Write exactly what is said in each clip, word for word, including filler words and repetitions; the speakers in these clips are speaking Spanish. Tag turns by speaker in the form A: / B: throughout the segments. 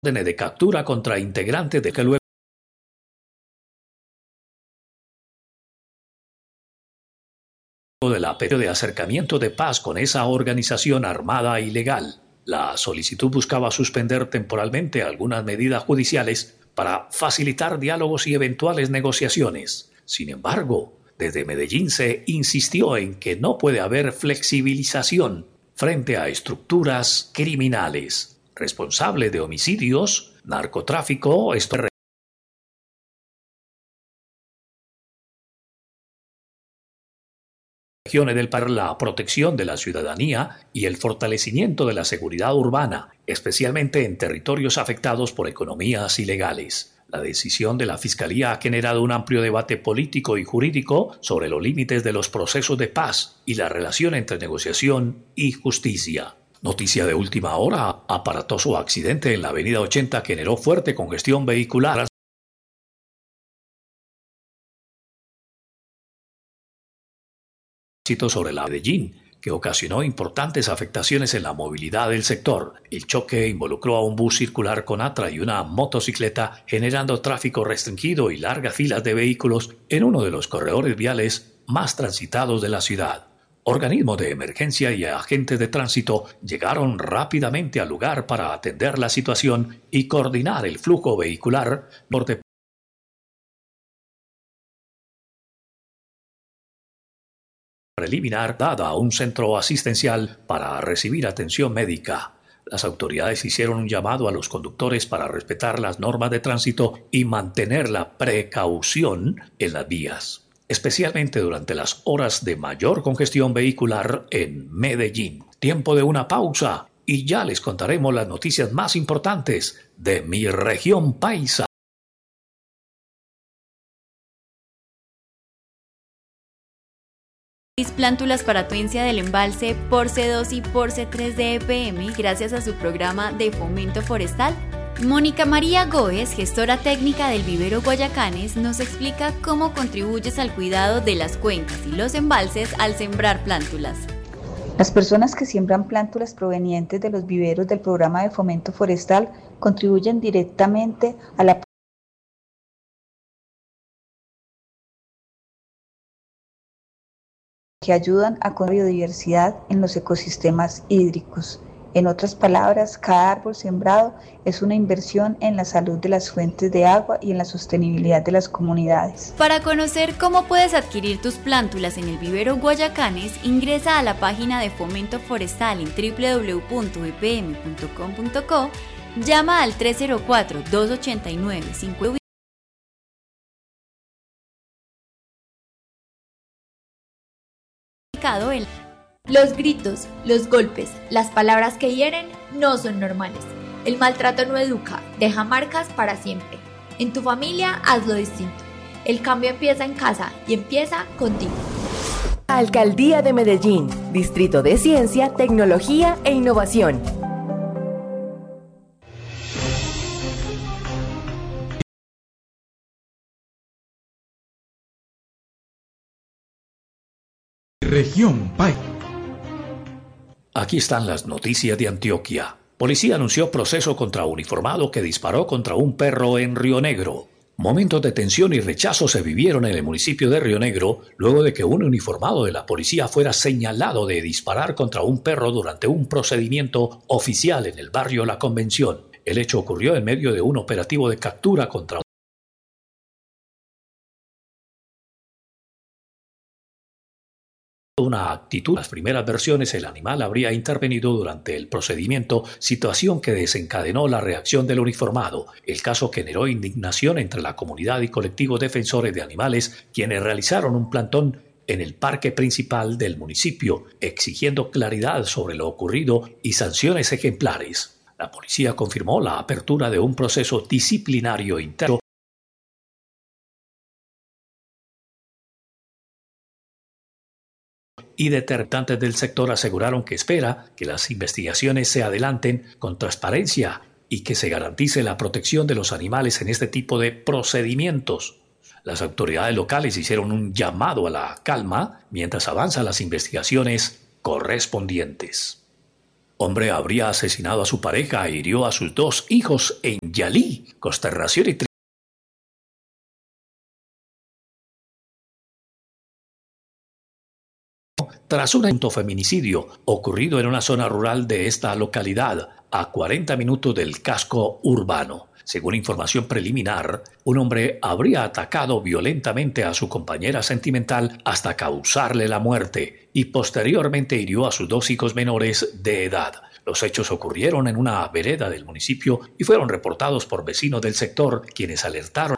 A: órdenes de captura contra integrantes de que luego de la petición de acercamiento de paz con esa organización armada ilegal. La solicitud buscaba suspender temporalmente algunas medidas judiciales para facilitar diálogos y eventuales negociaciones. Sin embargo, desde Medellín se insistió en que no puede haber flexibilización frente a estructuras criminales responsables de homicidios, narcotráfico, esto regiones del país, la protección de la ciudadanía y el fortalecimiento de la seguridad urbana, especialmente en territorios afectados por economías ilegales. La decisión de la Fiscalía ha generado un amplio debate político y jurídico sobre los límites de los procesos de paz y la relación entre negociación y justicia. Noticia de última hora: aparatoso accidente en la avenida ochenta generó fuerte congestión vehicular sobre la Medellín, que ocasionó importantes afectaciones en la movilidad del sector. El choque involucró a un bus circular con Atra y una motocicleta, generando tráfico restringido y largas filas de vehículos en uno de los corredores viales más transitados de la ciudad. Organismos de emergencia y agentes de tránsito llegaron rápidamente al lugar para atender la situación y coordinar el flujo vehicular por de preliminar dada a un centro asistencial para recibir atención médica. Las autoridades hicieron un llamado a los conductores para respetar las normas de tránsito y mantener la precaución en las vías, especialmente durante las horas de mayor congestión vehicular en Medellín. Tiempo de una pausa y ya les contaremos las noticias más importantes de mi región paisa.
B: Plántulas para tu ciencia del embalse por C dos y por C tres de E P M gracias a su programa de fomento forestal. Mónica María Góez, gestora técnica del vivero Guayacanes, nos explica cómo contribuyes al cuidado de las cuencas y los embalses al sembrar plántulas.
C: Las personas que siembran plántulas provenientes de los viveros del programa de fomento forestal contribuyen directamente a la que ayudan a con la biodiversidad en los ecosistemas hídricos. En otras palabras, cada árbol sembrado es una inversión en la salud de las fuentes de agua y en la sostenibilidad de las comunidades.
B: Para conocer cómo puedes adquirir tus plántulas en el vivero Guayacanes, ingresa a la página de Fomento Forestal en doble u doble u doble u punto e p m punto com punto co, llama al tres cero cuatro, dos ocho nueve, cinco el...
D: Los gritos, los golpes, las palabras que hieren no son normales. El maltrato no educa, deja marcas para siempre. En tu familia, hazlo distinto. El cambio empieza en casa y empieza contigo.
E: Alcaldía de Medellín, Distrito de Ciencia, Tecnología e Innovación.
A: Región Paisa. Aquí están las noticias de Antioquia. Policía anunció proceso contra uniformado que disparó contra un perro en Río Negro. Momentos de tensión y rechazo se vivieron en el municipio de Río Negro luego de que un uniformado de la policía fuera señalado de disparar contra un perro durante un procedimiento oficial en el barrio La Convención. El hecho ocurrió en medio de un operativo de captura contra una actitud. En las primeras versiones, el animal habría intervenido durante el procedimiento, situación que desencadenó la reacción del uniformado. El caso generó indignación entre la comunidad y colectivos defensores de animales, quienes realizaron un plantón en el parque principal del municipio, exigiendo claridad sobre lo ocurrido y sanciones ejemplares. La policía confirmó la apertura de un proceso disciplinario interno y determinantes del sector aseguraron que espera que las investigaciones se adelanten con transparencia y que se garantice la protección de los animales en este tipo de procedimientos. Las autoridades locales hicieron un llamado a la calma mientras avanzan las investigaciones correspondientes. Hombre habría asesinado a su pareja e hirió a sus dos hijos en Yalí, consternación y tras un asunto feminicidio ocurrido en una zona rural de esta localidad, a cuarenta minutos del casco urbano. Según información preliminar, un hombre habría atacado violentamente a su compañera sentimental hasta causarle la muerte y posteriormente hirió a sus dos hijos menores de edad. Los hechos ocurrieron en una vereda del municipio y fueron reportados por vecinos del sector, quienes alertaron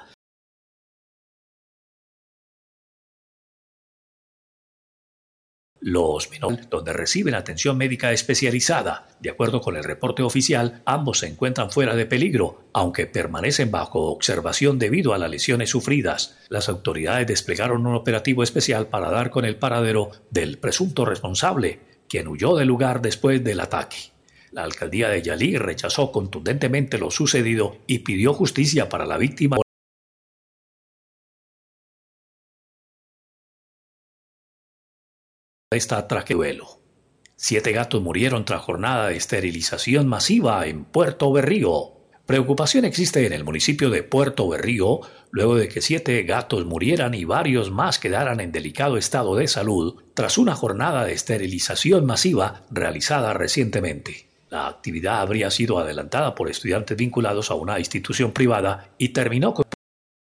A: los menores, donde reciben atención médica especializada. De acuerdo con el reporte oficial, ambos se encuentran fuera de peligro, aunque permanecen bajo observación debido a las lesiones sufridas. Las autoridades desplegaron un operativo especial para dar con el paradero del presunto responsable, quien huyó del lugar después del ataque. La alcaldía de Yalí rechazó contundentemente lo sucedido y pidió justicia para la víctima. Esta tragedia. Siete gatos murieron tras jornada de esterilización masiva en Puerto Berrío. Preocupación existe en el municipio de Puerto Berrío luego de que siete gatos murieran y varios más quedaran en delicado estado de salud tras una jornada de esterilización masiva realizada recientemente. La actividad habría sido adelantada por estudiantes vinculados a una institución privada y terminó con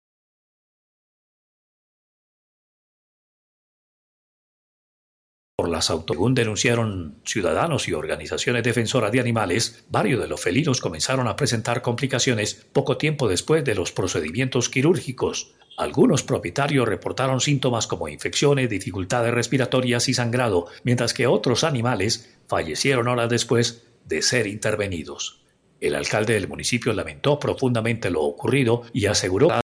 A: Por las autoridades, según denunciaron ciudadanos y organizaciones defensoras de animales, varios de los felinos comenzaron a presentar complicaciones poco tiempo después de los procedimientos quirúrgicos. Algunos propietarios reportaron síntomas como infecciones, dificultades respiratorias y sangrado, mientras que otros animales fallecieron horas después de ser intervenidos. El alcalde del municipio lamentó profundamente lo ocurrido y aseguró que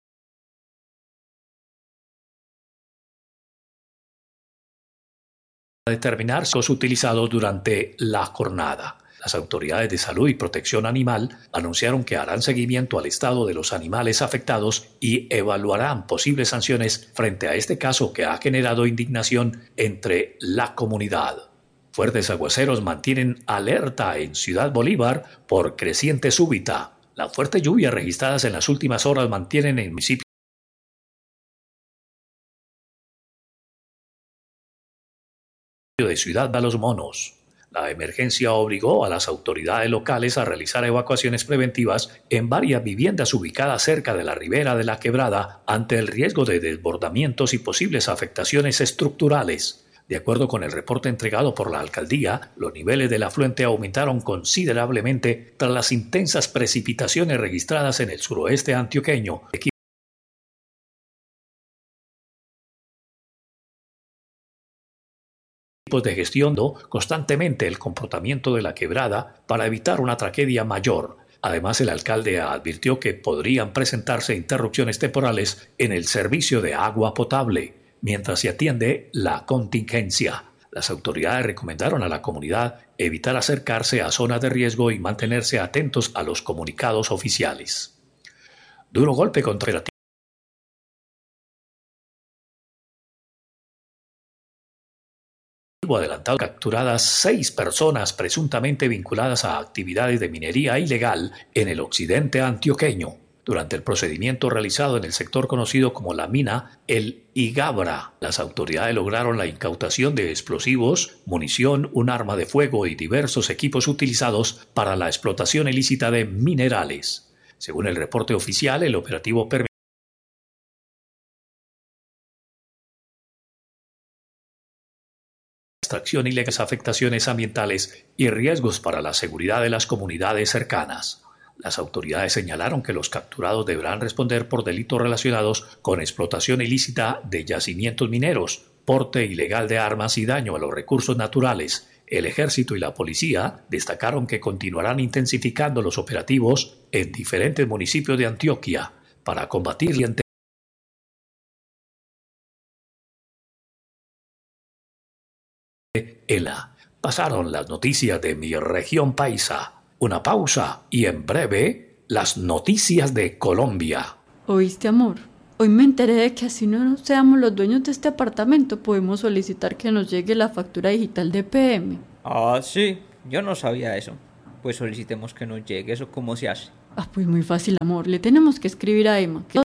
A: determinar los utilizados durante la jornada. Las autoridades de salud y protección animal anunciaron que harán seguimiento al estado de los animales afectados y evaluarán posibles sanciones frente a este caso que ha generado indignación entre la comunidad. Fuertes aguaceros mantienen alerta en Ciudad Bolívar por creciente súbita. Las fuertes lluvias registradas en las últimas horas mantienen el municipio de Ciudad de los Monos. La emergencia obligó a las autoridades locales a realizar evacuaciones preventivas en varias viviendas ubicadas cerca de la ribera de la quebrada ante el riesgo de desbordamientos y posibles afectaciones estructurales. De acuerdo con el reporte entregado por la alcaldía, los niveles del afluente aumentaron considerablemente tras las intensas precipitaciones registradas en el suroeste antioqueño. De gestión constantemente el comportamiento de la quebrada para evitar una tragedia mayor. Además, el alcalde advirtió que podrían presentarse interrupciones temporales en el servicio de agua potable mientras se atiende la contingencia. Las autoridades recomendaron a la comunidad evitar acercarse a zonas de riesgo y mantenerse atentos a los comunicados oficiales. Duro golpe contra adelantado capturadas seis personas presuntamente vinculadas a actividades de minería ilegal en el occidente antioqueño. Durante el procedimiento realizado en el sector conocido como la mina El Igabra, las autoridades lograron la incautación de explosivos, munición, un arma de fuego y diversos equipos utilizados para la explotación ilícita de minerales. Según el reporte oficial, el operativo permitió extracción ilegal, afectaciones ambientales y riesgos para la seguridad de las comunidades cercanas. Las autoridades señalaron que los capturados deberán responder por delitos relacionados con explotación ilícita de yacimientos mineros, porte ilegal de armas y daño a los recursos naturales. El ejército y la policía destacaron que continuarán intensificando los operativos en diferentes municipios de Antioquia para combatir y Ela. Pasaron las noticias de mi región paisa. Una pausa y en breve las noticias de Colombia.
F: ¿Oíste, amor? Hoy me enteré de que así no seamos los dueños de este apartamento, podemos solicitar que nos llegue la factura digital de E P M.
G: Ah, sí. Yo no sabía eso. Pues solicitemos que nos llegue. ¿Eso cómo se hace?
F: Ah, pues muy fácil, amor. Le tenemos que escribir a Emma. Que...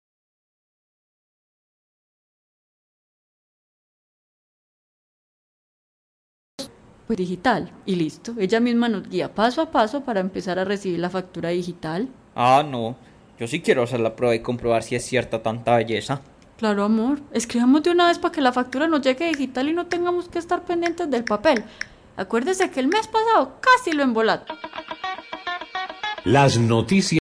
F: Pues digital. Y listo. Ella misma nos guía paso a paso para empezar a recibir la factura digital.
G: Ah, no. Yo sí quiero hacer la prueba y comprobar si es cierta tanta belleza.
F: Claro, amor. Escribamos de una vez para que la factura nos llegue digital y no tengamos que estar pendientes del papel. Acuérdese que el mes pasado casi lo embolato.
A: Las noticias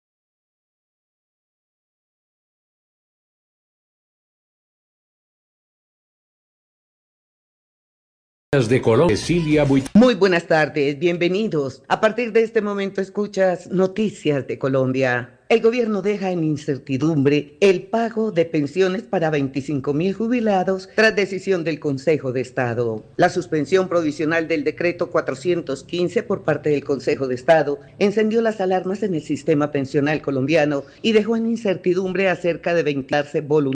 A: de Colombia. Cecilia Buit-
H: Muy buenas tardes, bienvenidos. A partir de este momento escuchas Noticias de Colombia. El gobierno deja en incertidumbre el pago de pensiones para veinticinco mil jubilados tras decisión del Consejo de Estado. La suspensión provisional del decreto cuatrocientos quince por parte del Consejo de Estado encendió las alarmas en el sistema pensional colombiano y dejó en incertidumbre acerca de ventilarse voluntariamente.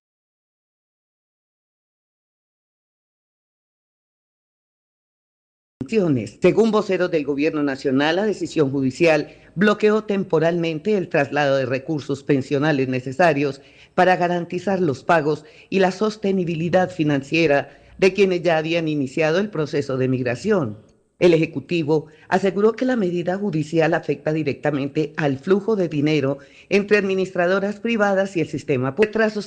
H: Según voceros del Gobierno Nacional, la decisión judicial bloqueó temporalmente el traslado de recursos pensionales necesarios para garantizar los pagos y la sostenibilidad financiera de quienes ya habían iniciado el proceso de migración. El Ejecutivo aseguró que la medida judicial afecta directamente al flujo de dinero entre administradoras privadas y el sistema por retrasos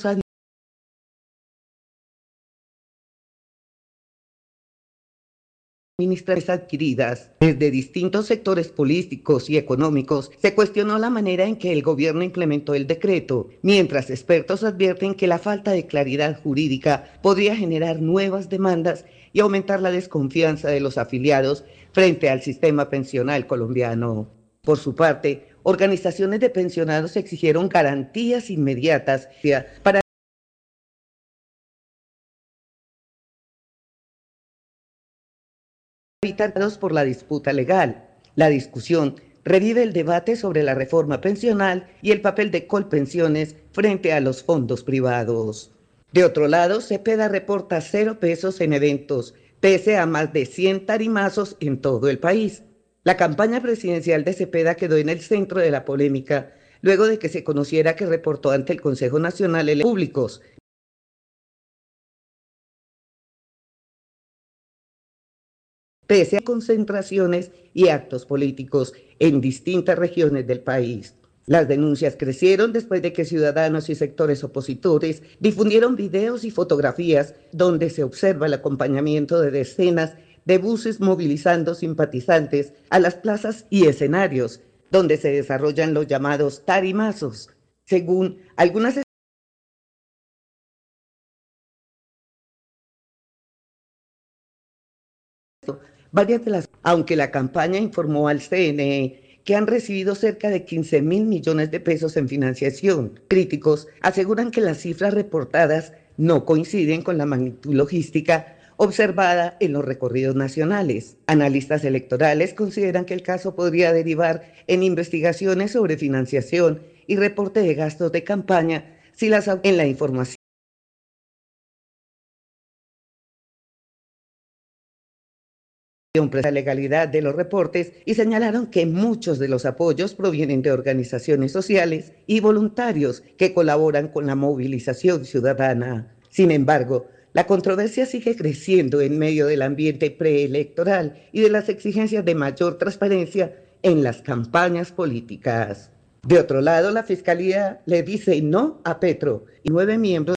H: administraciones adquiridas. Desde distintos sectores políticos y económicos se cuestionó la manera en que el gobierno implementó el decreto, mientras expertos advierten que la falta de claridad jurídica podría generar nuevas demandas y aumentar la desconfianza de los afiliados frente al sistema pensional colombiano. Por su parte, organizaciones de pensionados exigieron garantías inmediatas para evitados por la disputa legal. La discusión revive el debate sobre la reforma pensional y el papel de Colpensiones frente a los fondos privados. De otro lado, Cepeda reporta cero pesos en eventos, pese a más de cien tarimazos en todo el país. La campaña presidencial de Cepeda quedó en el centro de la polémica, luego de que se conociera que reportó ante el Consejo Nacional de Públicos pese a concentraciones y actos políticos en distintas regiones del país. Las denuncias crecieron después de que ciudadanos y sectores opositores difundieron videos y fotografías donde se observa el acompañamiento de decenas de buses movilizando simpatizantes a las plazas y escenarios donde se desarrollan los llamados tarimazos. Según algunas varias de las, aunque la campaña informó al C N E que han recibido cerca de quince mil millones de pesos en financiación. Críticos aseguran que las cifras reportadas no coinciden con la magnitud logística observada en los recorridos nacionales. Analistas electorales consideran que el caso podría derivar en investigaciones sobre financiación y reporte de gastos de campaña si las en la información la legalidad de los reportes y señalaron que muchos de los apoyos provienen de organizaciones sociales y voluntarios que colaboran con la movilización ciudadana. Sin embargo, la controversia sigue creciendo en medio del ambiente preelectoral y de las exigencias de mayor transparencia en las campañas políticas. De otro lado, la Fiscalía le dice no a Petro y nueve miembros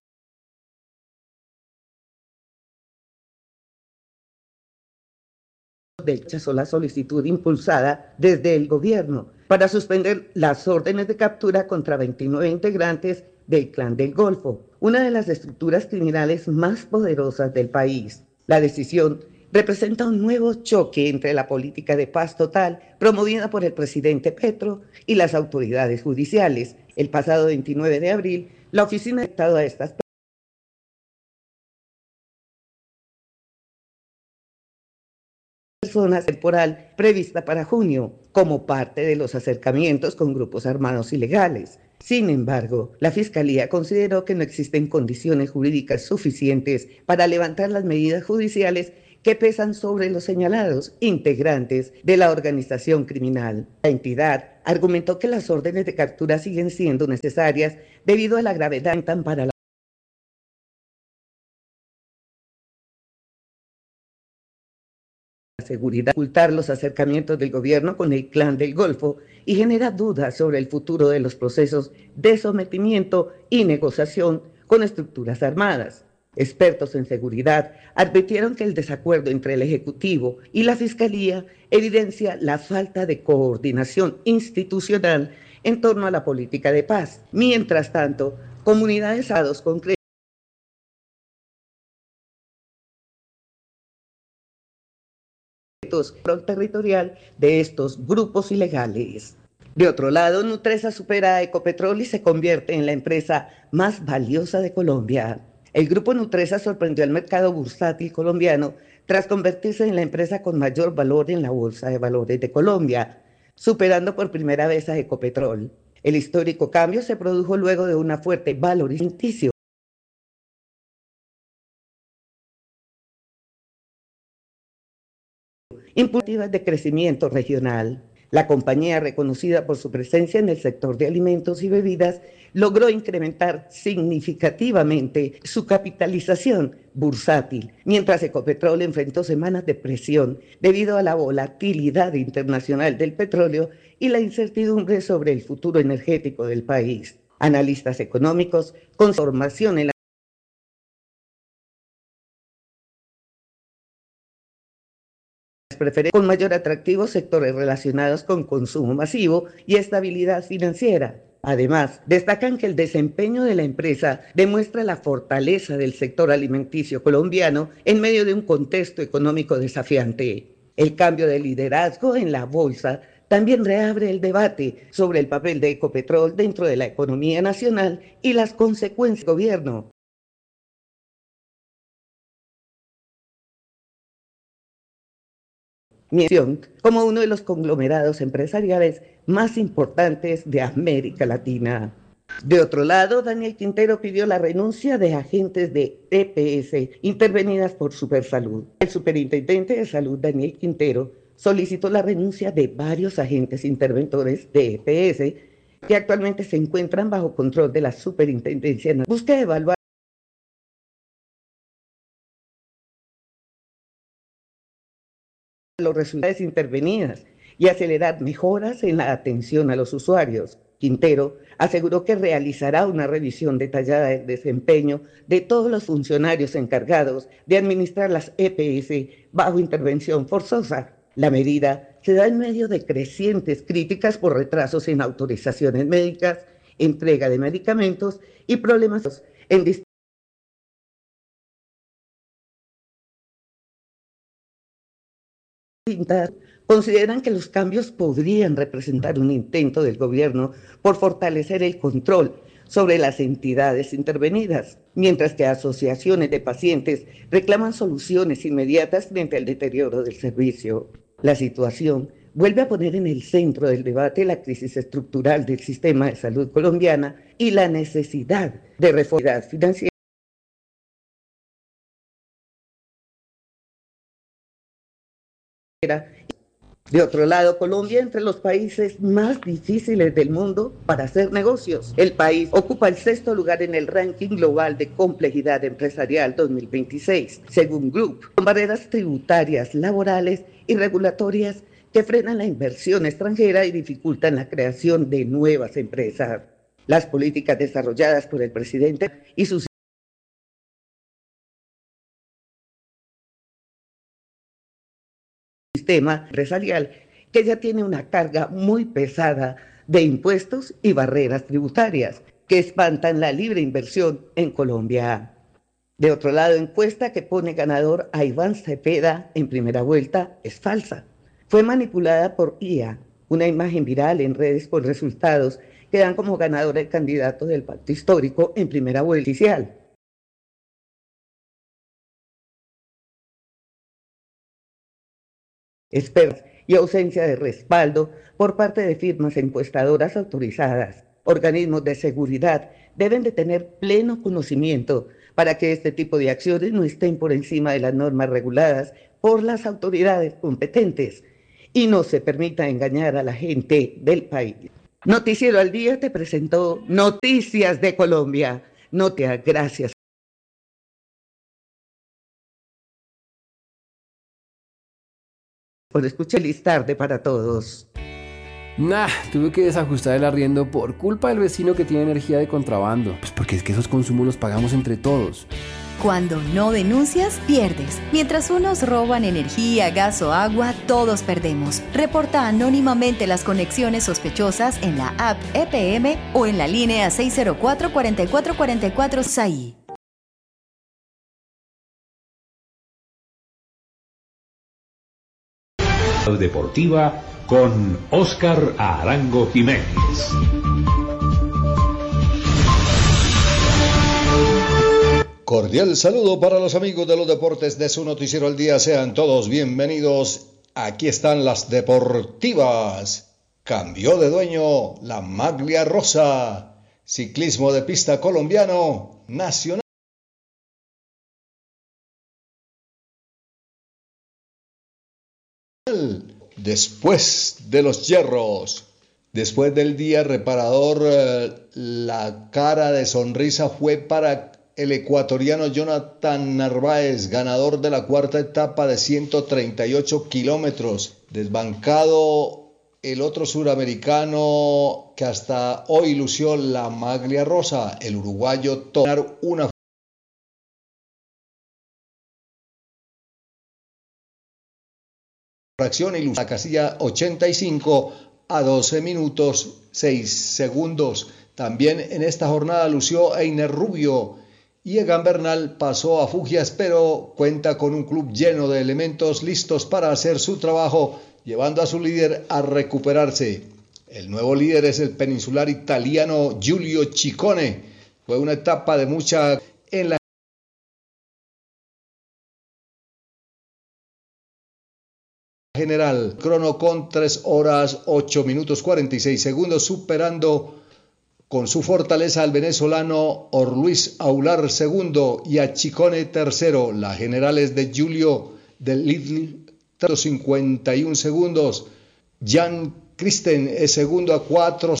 H: rechazó la solicitud impulsada desde el gobierno para suspender las órdenes de captura contra veintinueve integrantes del Clan del Golfo, una de las estructuras criminales más poderosas del país. La decisión representa un nuevo choque entre la política de paz total promovida por el presidente Petro y las autoridades judiciales. El pasado veintinueve de abril, la oficina de Estado a estas personas temporal prevista para junio, como parte de los acercamientos con grupos armados ilegales. Sin embargo, la Fiscalía consideró que no existen condiciones jurídicas suficientes para levantar las medidas judiciales que pesan sobre los señalados integrantes de la organización criminal. La entidad argumentó que las órdenes de captura siguen siendo necesarias debido a la gravedad para la seguridad, ocultar los acercamientos del gobierno con el Clan del Golfo y genera dudas sobre el futuro de los procesos de sometimiento y negociación con estructuras armadas. Expertos en seguridad advirtieron que el desacuerdo entre el Ejecutivo y la Fiscalía evidencia la falta de coordinación institucional en torno a la política de paz. Mientras tanto, comunidades ados concretas control territorial de estos grupos ilegales. De otro lado, Nutresa supera a Ecopetrol y se convierte en la empresa más valiosa de Colombia. El grupo Nutresa sorprendió al mercado bursátil colombiano tras convertirse en la empresa con mayor valor en la Bolsa de Valores de Colombia, superando por primera vez a Ecopetrol. El histórico cambio se produjo luego de una fuerte valorización impulsivas de crecimiento regional. La compañía, reconocida por su presencia en el sector de alimentos y bebidas, logró incrementar significativamente su capitalización bursátil, mientras Ecopetrol enfrentó semanas de presión debido a la volatilidad internacional del petróleo y la incertidumbre sobre el futuro energético del país. Analistas económicos con formación en la con mayor atractivo sectores relacionados con consumo masivo y estabilidad financiera. Además, destacan que el desempeño de la empresa demuestra la fortaleza del sector alimenticio colombiano en medio de un contexto económico desafiante. El cambio de liderazgo en la bolsa también reabre el debate sobre el papel de Ecopetrol dentro de la economía nacional y las consecuencias del gobierno. Como uno de los conglomerados empresariales más importantes de América Latina. De otro lado, Daniel Quintero pidió la renuncia de agentes de E P S intervenidas por Supersalud. El superintendente de salud, Daniel Quintero, solicitó la renuncia de varios agentes interventores de E P S que actualmente se encuentran bajo control de la Superintendencia. Busca evaluar los resultados intervenidas y acelerar mejoras en la atención a los usuarios. Quintero aseguró que realizará una revisión detallada del desempeño de todos los funcionarios encargados de administrar las E P S bajo intervención forzosa. La medida se da en medio de crecientes críticas por retrasos en autorizaciones médicas, entrega de medicamentos y problemas en distintos consideran que los cambios podrían representar un intento del gobierno por fortalecer el control sobre las entidades intervenidas, mientras que asociaciones de pacientes reclaman soluciones inmediatas frente al deterioro del servicio. La situación vuelve a poner en el centro del debate la crisis estructural del sistema de salud colombiana y la necesidad de reforma financiera. De otro lado, Colombia entre los países más difíciles del mundo para hacer negocios. El país ocupa el sexto lugar en el ranking global de complejidad empresarial dos mil veintiséis, según Group, con barreras tributarias, laborales y regulatorias que frenan la inversión extranjera y dificultan la creación de nuevas empresas. Las políticas desarrolladas por el presidente y sus sistema empresarial que ya tiene una carga muy pesada de impuestos y barreras tributarias que espantan la libre inversión en Colombia. De otro lado, encuesta que pone ganador a Iván Cepeda en primera vuelta es falsa. Fue manipulada por I A, una imagen viral en redes con resultados que dan como ganador el candidato del pacto histórico en primera vuelta oficial. Expertos y ausencia de respaldo por parte de firmas encuestadoras autorizadas. organismos de seguridad deben de tener pleno conocimiento para que este tipo de acciones no estén por encima de las normas reguladas por las autoridades competentes y no se permita engañar a la gente del país. Noticiero al Día te presentó Noticias de Colombia. Noticias, gracias. Por escuchar. Feliz tarde para todos.
I: Nah, tuve que desajustar el arriendo por culpa del vecino que tiene energía de contrabando. Pues porque es que esos consumos los pagamos entre todos.
J: Cuando no denuncias, pierdes. Mientras unos roban energía, gas o agua, todos perdemos. Reporta anónimamente las conexiones sospechosas en la app E P M o en la línea seis cero cuatro, cuatro cuatro cuatro cuatro S A I.
K: Deportiva con Óscar Arango Jiménez.
L: Cordial saludo para los amigos de los deportes de su Noticiero al Día. Sean todos bienvenidos. Aquí están las deportivas. Cambió de dueño la Maglia Rosa. Ciclismo de pista colombiano nacional. Después de los hierros, después del día reparador, eh, la cara de sonrisa fue para el ecuatoriano Jonathan Narváez, ganador de la cuarta etapa de ciento treinta y ocho kilómetros. Desbancado el otro suramericano que hasta hoy lució la Maglia Rosa, el uruguayo tomar una fracción y la casilla ochenta y cinco a doce minutos seis segundos. También en esta jornada lució Einer Rubio y Egan Bernal pasó a Fugias, pero cuenta con un club lleno de elementos listos para hacer su trabajo, llevando a su líder a recuperarse. El nuevo líder es el peninsular italiano Giulio Ciccone. Fue una etapa de mucha en la general, crono con tres horas ocho minutos cuarenta y seis segundos, superando con su fortaleza al venezolano Orluis Aular segundo y a Ciccone tercero. La general es de Giulio del Lidl, cincuenta y uno segundos. Jan Christen es segundo a cuatro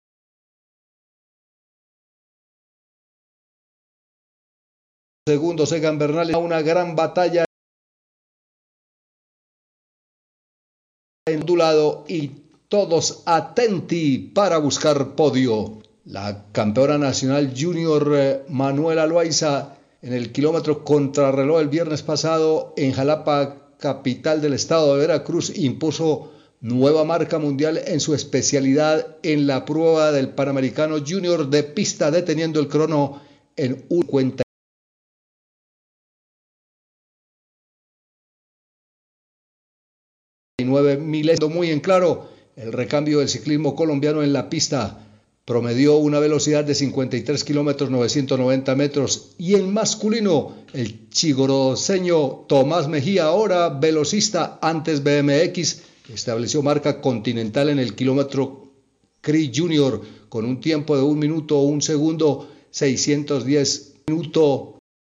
L: segundos. Egan Bernal a una gran batalla en tu lado y todos atenti para buscar podio. La campeona nacional junior eh, Manuela Loaiza en el kilómetro contrarreloj el viernes pasado en Jalapa, capital del estado de Veracruz, impuso nueva marca mundial en su especialidad en la prueba del Panamericano Junior de pista, deteniendo el crono en cincuenta y nueve milésimos. Muy en claro el recambio del ciclismo colombiano en la pista. Promedió una velocidad de cincuenta y tres kilómetros novecientos noventa metros y el masculino, el chigoroseño Tomás Mejía, ahora velocista, antes B M X, estableció marca continental en el kilómetro C R I Junior con un tiempo de un minuto un segundo seiscientos diez minuto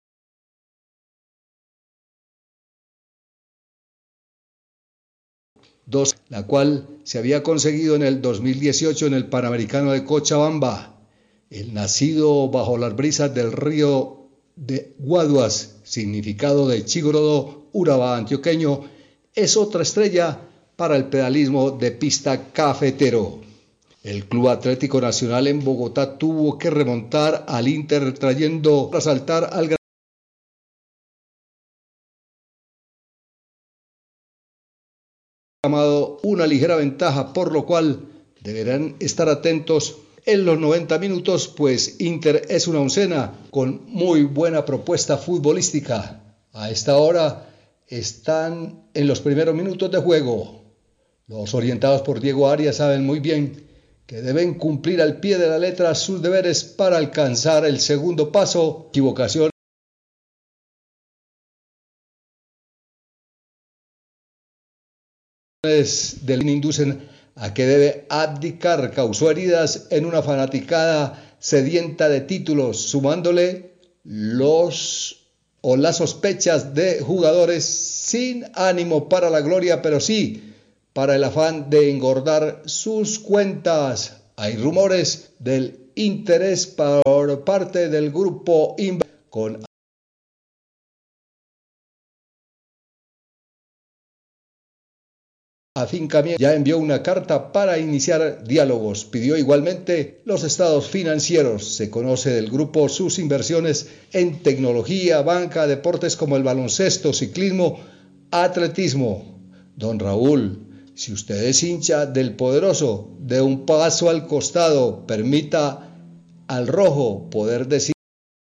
L: dos, la cual se había conseguido en el dos mil dieciocho en el Panamericano de Cochabamba. El nacido bajo las brisas del río de Guaduas, significado de Chigorodo, Urabá antioqueño, es otra estrella para el pedalismo de pista cafetero. El Club Atlético Nacional en Bogotá tuvo que remontar al Inter trayendo para saltar al llamado una ligera ventaja, por lo cual deberán estar atentos en los noventa minutos, pues Inter es una oncena con muy buena propuesta futbolística. A esta hora están en los primeros minutos de juego. Los orientados por Diego Arias saben muy bien que deben cumplir al pie de la letra sus deberes para alcanzar el segundo paso. Equivocación del inducen a que debe abdicar causó heridas en una fanaticada sedienta de títulos, sumándole los o las sospechas de jugadores sin ánimo para la gloria, pero sí para el afán de engordar sus cuentas. Hay rumores del interés por parte del grupo Inver con afincamiento. Ya envió una carta para iniciar diálogos. Pidió igualmente los estados financieros. Se conoce del grupo sus inversiones en tecnología, banca, deportes como el baloncesto, ciclismo, atletismo. Don Raúl, si usted es hincha del poderoso, de un paso al costado, permita al rojo poder decir